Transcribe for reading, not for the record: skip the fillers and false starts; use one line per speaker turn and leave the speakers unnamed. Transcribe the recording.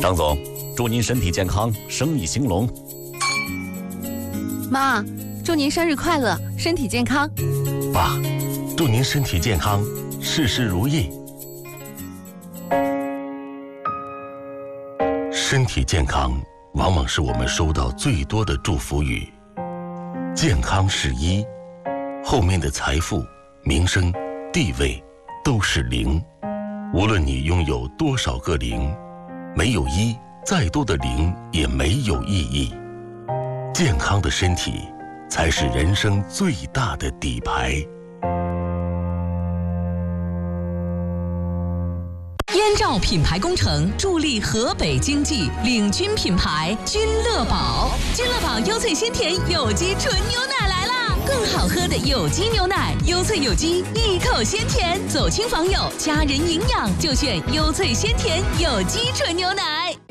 张总，祝您身体健康，生意兴隆。
妈，祝您生日快乐，身体健康。
爸，祝您身体健康，事事如意。身体健康往往是我们收到最多的祝福语。健康是一，后面的财富、名声、地位都是零。无论你拥有多少个零，没有一，再多的零也没有意义。健康的身体才是人生最大的底牌。
燕赵品牌工程助力河北经济，领军品牌君乐宝。君乐宝优萃鲜甜有机纯牛奶来啦！更好喝的有机牛奶，优萃有机，一口鲜甜。走亲访友，家人营养就选优萃鲜甜有机纯牛奶。